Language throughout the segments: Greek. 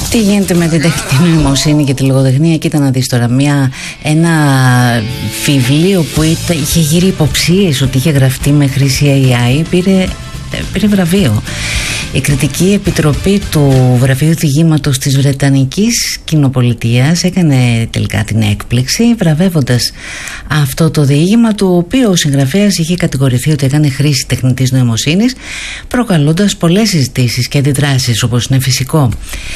Τι γίνεται με την τεχνητή νοημοσύνη και τη λογοτεχνία? Κοίτα να δεις τώρα, ένα βιβλίο που είχε γύρει υποψίες ότι είχε γραφτεί με χρήση AI πήρε βραβείο. Η Κριτική Επιτροπή του Βραβείου Διηγήματος της Βρετανικής Κοινοπολιτείας έκανε τελικά την έκπληξη, βραβεύοντας αυτό το διήγημα, του οποίου ο συγγραφέας είχε κατηγορηθεί ότι έκανε χρήση τεχνητής νοημοσύνης, προκαλώντας πολλές συζητήσεις και αντιδράσεις, όπως είναι φυσικό.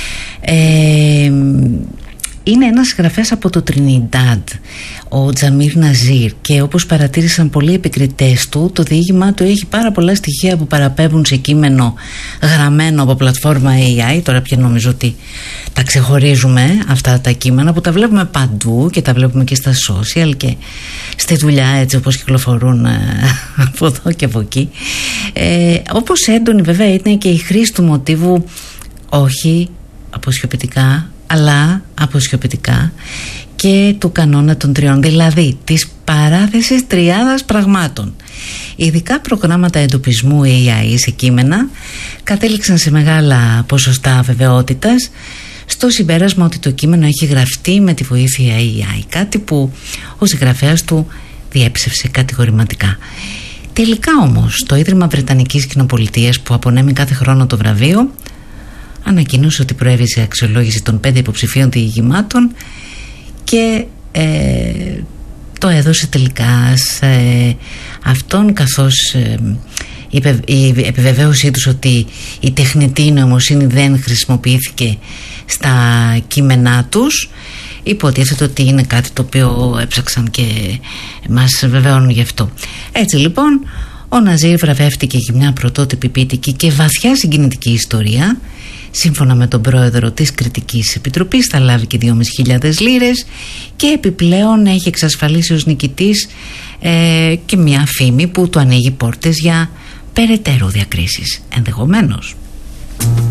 Είναι ένας συγγραφέας από το Τρινιντάντ, ο Τζαμίρ Ναζίρ, και όπως παρατήρησαν πολλοί επικριτές του, το διήγημά του έχει πάρα πολλά στοιχεία που παραπέμπουν σε κείμενο γραμμένο από πλατφόρμα AI. Τώρα πια νομίζω ότι τα ξεχωρίζουμε αυτά τα κείμενα που τα βλέπουμε παντού και τα βλέπουμε και στα social και στη δουλειά, έτσι όπως κυκλοφορούν από εδώ και από εκεί. Όπως έντονη βέβαια είναι και η χρήση του μοτίβου, όχι αποσιωπητικά, αλλά αποσιωπητικά, και του κανόνα των τριών, δηλαδή της παράθεσης τριάδας πραγμάτων. Ειδικά προγράμματα εντοπισμού AI σε κείμενα κατέληξαν σε μεγάλα ποσοστά βεβαιότητας στο συμπέρασμα ότι το κείμενο έχει γραφτεί με τη βοήθεια AI, κάτι που ο συγγραφέας του διέψευσε κατηγορηματικά. Τελικά όμως το Ίδρυμα Βρετανικής Κοινοπολιτείας, που απονέμει κάθε χρόνο το βραβείο, ανακοίνωσε ότι προέβησε αξιολόγηση των 5 υποψηφίων διηγημάτων και το έδωσε τελικά σε αυτόν, καθώς η επιβεβαίωσή τους ότι η τεχνητή νοημοσύνη δεν χρησιμοποιήθηκε στα κείμενά τους, υποτίθεται ότι είναι κάτι το οποίο έψαξαν και μας βεβαιώνουν γι' αυτό. Έτσι λοιπόν, ο Ναζίρ βραβεύτηκε για μια πρωτότυπη ποιητική και βαθιά συγκινητική ιστορία. Σύμφωνα με τον πρόεδρο της Κριτικής Επιτροπής θα λάβει και 2.500 λίρες και επιπλέον έχει εξασφαλίσει ως νικητής και μια φήμη που του ανοίγει πόρτες για περαιτέρω διακρίσεις ενδεχομένως.